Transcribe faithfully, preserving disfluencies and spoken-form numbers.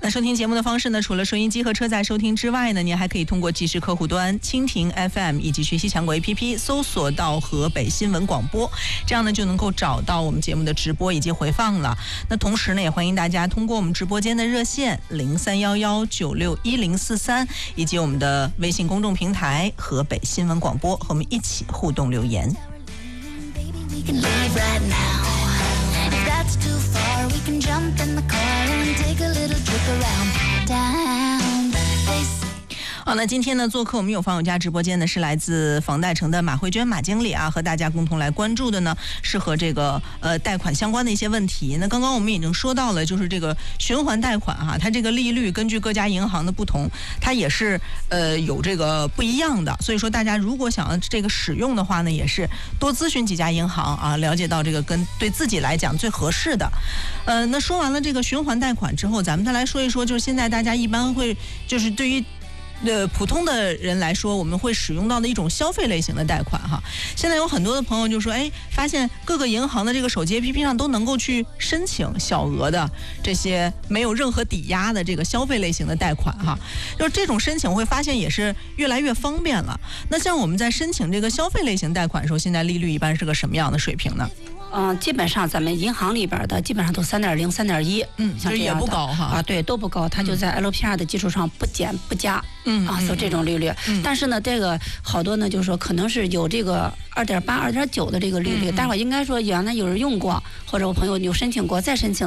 那收听节目的方式呢，除了收音机和车载收听之外呢，您还可以通过即时客户端蜻蜓 F M 以及学习强国 A P P 搜索到河北新闻广播，这样呢就能够找到我们节目的直播以及回放了。那同时呢，也欢迎大家通过我们直播间的热线零三幺幺九六一零四三以及我们的微信公众平台河北新闻广播和我们一起互动留言。That's too far, we can jump in the car and take a little trip around town. 好，那今天呢，做客我们有房有家直播间的是来自房贷城的马慧娟马经理啊，和大家共同来关注的呢是和这个呃贷款相关的一些问题。那刚刚我们已经说到了，就是这个循环贷款哈、啊，它这个利率根据各家银行的不同，它也是呃有这个不一样的。所以说大家如果想要这个使用的话呢，也是多咨询几家银行啊，了解到这个跟对自己来讲最合适的。呃，那说完了这个循环贷款之后，咱们再来说一说，就是现在大家一般会就是对于呃，普通的人来说，我们会使用到的一种消费类型的贷款哈。现在有很多的朋友就说，哎，发现各个银行的这个手机 A P P 上都能够去申请小额的这些没有任何抵押的这个消费类型的贷款哈。就是这种申请，我会发现也是越来越方便了。那像我们在申请这个消费类型贷款的时候，现在利率一般是个什么样的水平呢？ 嗯，基本上咱们银行里边的基本上都三点零、三点一， 嗯，像这也不高哈啊，对，都不高，它就在 L P R 的基础上不减不加， 嗯啊，就这种利率。 嗯、 但是呢，这个好多呢，就是说可能是有这个二点八、二点九的这个利率， 嗯、 待会儿应该说原来有人用过，或者我朋友有申请过再申请。